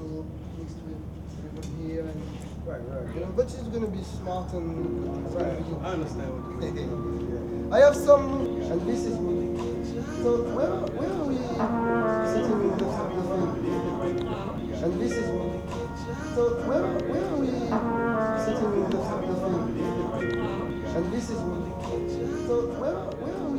to mixed with here and Right. you know, but she's gonna be smart and Right. I understand what you're saying. I have some, and this is me. So where are we sitting in the thing? And this is me. So where are we sitting in the thing? And this is me. So where are we